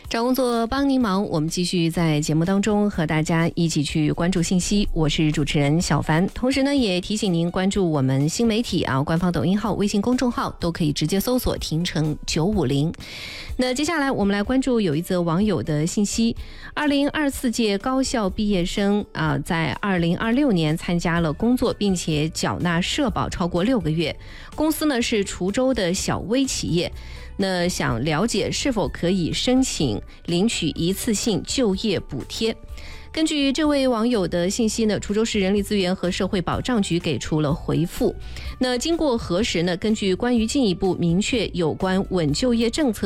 找工作帮您忙，我们继续在节目当中和大家一起去关注信息。我是主持人小凡，同时呢也提醒您关注我们新媒体官方抖音号、微信公众号都可以直接搜索亭城950。那接下来我们来关注有一则网友的信息：2024届高校毕业生在2026年参加了工作，并且缴纳社保超过6个月，公司呢是滁州的小微企业。那想了解是否可以申请领取一次性就业补贴。根据这位网友的信息呢，滁州市人力资源和社会保障局给出了回复。那经过核实呢，根据关于进一步明确有关稳就业政策